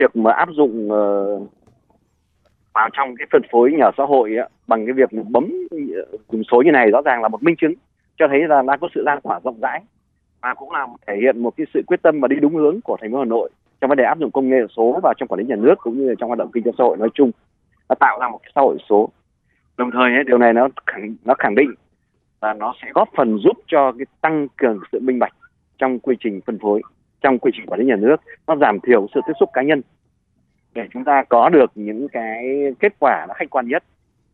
việc mà áp dụng vào trong cái phân phối nhà ở xã hội á, bằng cái việc bấm dùng số như này rõ ràng là một minh chứng cho thấy là đang có sự lan tỏa rộng rãi, và cũng là thể hiện một cái sự quyết tâm và đi đúng hướng của thành phố Hà Nội trong vấn đề áp dụng công nghệ số vào trong quản lý nhà nước cũng như là trong hoạt động kinh tế xã hội nói chung, nó tạo ra một cái xã hội số. Đồng thời điều này nó khẳng định là nó sẽ góp phần giúp cho cái tăng cường sự minh bạch trong quy trình phân phối, trong quy trình quản lý nhà nước, nó giảm thiểu sự tiếp xúc cá nhân để chúng ta có được những cái kết quả nó khách quan nhất.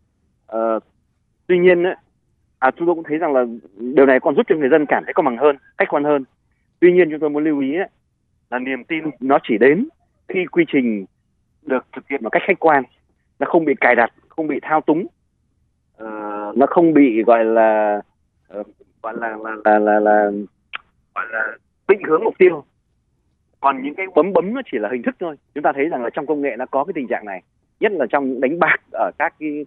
Tuy nhiên chúng tôi cũng thấy rằng là điều này còn giúp cho người dân cảm thấy công bằng hơn, khách quan hơn. Tuy nhiên chúng tôi muốn lưu ý là niềm tin nó chỉ đến khi quy trình được thực hiện một cách khách quan, nó không bị cài đặt, không bị thao túng, nó không bị gọi là định hướng mục tiêu. Còn những cái bấm nó chỉ là hình thức thôi. Chúng ta thấy rằng là trong công nghệ nó có cái tình trạng này, nhất là trong những đánh bạc ở các cái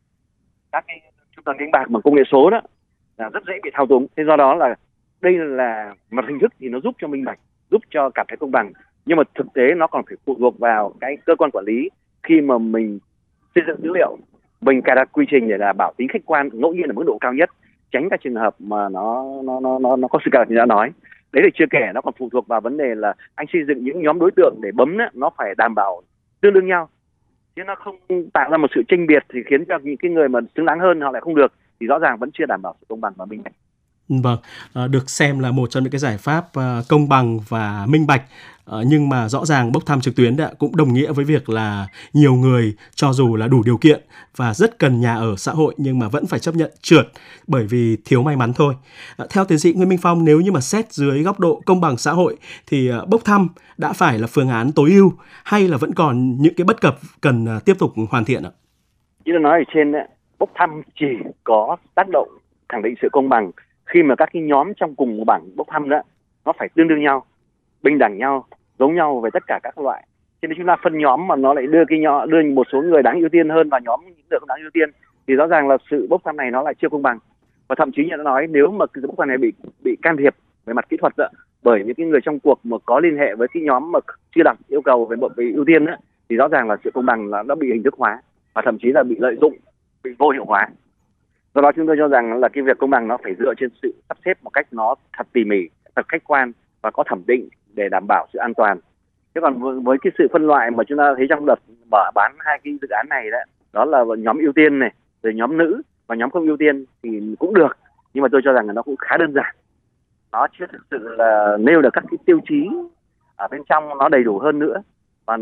trung tâm đánh bạc bằng công nghệ số đó là rất dễ bị thao túng. Thế do đó là đây là mặt hình thức thì nó giúp cho minh bạch, giúp cho cảm thấy công bằng, nhưng mà thực tế nó còn phải phụ thuộc vào cái cơ quan quản lý khi mà mình xây dựng dữ liệu, mình cài đặt quy trình để là bảo tính khách quan ngẫu nhiên ở mức độ cao nhất, tránh các trường hợp mà nó có sự cài đặt như đã nói. Đấy là chưa kể nó còn phụ thuộc vào vấn đề là anh xây dựng những nhóm đối tượng để bấm nó phải đảm bảo tương đương nhau, chứ nó không tạo ra một sự chênh biệt thì khiến cho những cái người mà xứng đáng hơn họ lại không được, thì rõ ràng vẫn chưa đảm bảo sự công bằng và minh bạch. Vâng, được xem là một trong những cái giải pháp công bằng và minh bạch, nhưng mà rõ ràng bốc thăm trực tuyến cũng đồng nghĩa với việc là nhiều người cho dù là đủ điều kiện và rất cần nhà ở xã hội nhưng mà vẫn phải chấp nhận trượt bởi vì thiếu may mắn thôi. Theo tiến sĩ Nguyễn Minh Phong, nếu như mà xét dưới góc độ công bằng xã hội thì bốc thăm đã phải là phương án tối ưu hay là vẫn còn những cái bất cập cần tiếp tục hoàn thiện ạ? Như tôi nói ở trên, bốc thăm chỉ có tác động khẳng định sự công bằng khi mà các cái nhóm trong cùng một bảng bốc thăm đó nó phải tương đương nhau, bình đẳng nhau, giống nhau về tất cả các loại. Cho nên chúng ta phân nhóm mà nó lại đưa một số người đáng ưu tiên hơn vào nhóm những người không đáng ưu tiên thì rõ ràng là sự bốc thăm này nó lại chưa công bằng. Và thậm chí như đã nói, nếu mà cái bốc thăm này bị can thiệp về mặt kỹ thuật bởi những cái người trong cuộc mà có liên hệ với cái nhóm mà chưa đặt yêu cầu về ưu tiên thì rõ ràng là sự công bằng là nó bị hình thức hóa và thậm chí là bị lợi dụng, bị vô hiệu hóa. Do đó chúng tôi cho rằng là cái việc công bằng nó phải dựa trên sự sắp xếp một cách nó thật tỉ mỉ, thật khách quan và có thẩm định để đảm bảo sự an toàn. Thế còn với cái sự phân loại mà chúng ta thấy trong đợt mở bán hai cái dự án này đó là nhóm ưu tiên này, rồi nhóm nữ và nhóm không ưu tiên thì cũng được, nhưng mà tôi cho rằng là nó cũng khá đơn giản. Nó chưa thực sự là nêu được các cái tiêu chí ở bên trong nó đầy đủ hơn nữa và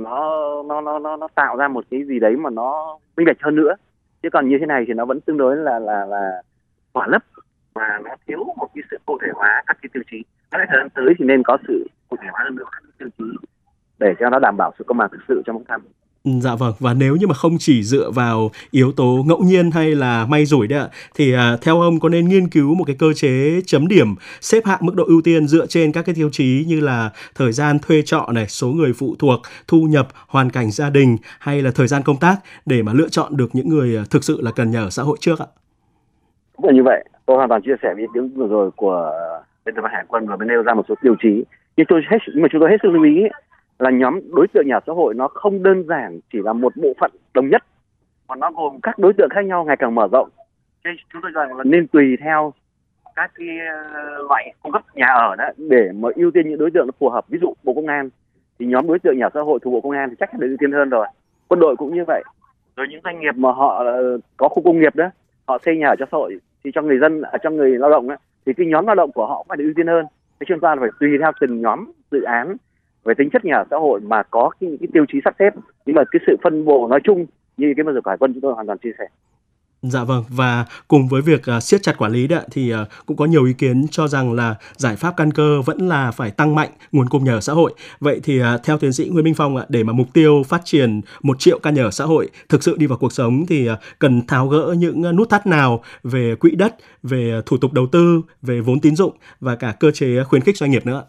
nó tạo ra một cái gì đấy mà nó minh bạch hơn nữa. Chứ còn như thế này thì nó vẫn tương đối là khỏa lấp và nó thiếu một cái sự cụ thể hóa các cái tiêu chí. Có lẽ thời gian tới thì nên có sự cụ thể hóa hơn nữa các cái tiêu chí để cho nó đảm bảo sự công bằng thực sự trong bốc thăm. Dạ vâng, và nếu như mà không chỉ dựa vào yếu tố ngẫu nhiên hay là may rủi đấy ạ, thì theo ông có nên nghiên cứu một cái cơ chế chấm điểm xếp hạng mức độ ưu tiên dựa trên các cái tiêu chí như là thời gian thuê trọ này, số người phụ thuộc, thu nhập, hoàn cảnh gia đình hay là thời gian công tác để mà lựa chọn được những người thực sự là cần nhà ở xã hội trước ạ? Đúng là như vậy, tôi hoàn toàn chia sẻ với ý kiến vừa rồi của bên tập đoàn Hải quân và bên nêu ra một số tiêu chí. Nhưng chúng tôi hết sức lưu ý là nhóm đối tượng nhà ở xã hội nó không đơn giản chỉ là một bộ phận đồng nhất, mà nó gồm các đối tượng khác nhau ngày càng mở rộng. Nên chúng tôi rằng là nên tùy theo các cái loại cung cấp nhà ở đó để mà ưu tiên những đối tượng nó phù hợp. Ví dụ Bộ Công an thì nhóm đối tượng nhà ở xã hội thuộc Bộ Công an thì chắc chắn được ưu tiên hơn rồi. Quân đội cũng như vậy. Rồi những doanh nghiệp mà họ có khu công nghiệp đó, họ xây nhà ở cho xã hội thì cho người dân, cho người lao động đó, thì cái nhóm lao động của họ cũng phải được ưu tiên hơn. Thế chúng ta phải tùy theo từng nhóm dự án về tính chất nhà ở xã hội mà có những cái tiêu chí sắp xếp, nhưng mà cái sự phân bổ nói chung như cái mà Hải quân chúng tôi hoàn toàn chia sẻ. Dạ vâng, và cùng với việc siết chặt quản lý thì cũng có nhiều ý kiến cho rằng là giải pháp căn cơ vẫn là phải tăng mạnh nguồn cung nhà ở xã hội. Vậy thì theo tiến sĩ Nguyễn Minh Phong để mà mục tiêu phát triển 1 triệu căn nhà ở xã hội thực sự đi vào cuộc sống thì cần tháo gỡ những nút thắt nào về quỹ đất, về thủ tục đầu tư, về vốn tín dụng và cả cơ chế khuyến khích doanh nghiệp nữa?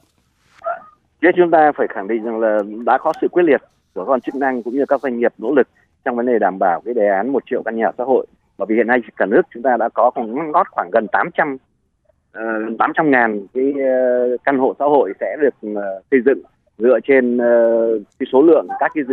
Chúng ta phải khẳng định rằng là đã có sự quyết liệt của cơ quan chức năng cũng như các doanh nghiệp nỗ lực trong vấn đề đảm bảo cái đề án 1 triệu căn nhà ở xã hội. Bởi vì hiện nay cả nước chúng ta đã có ngót khoảng gần 800.000 cái căn hộ xã hội sẽ được xây dựng dựa trên cái số lượng các cái dự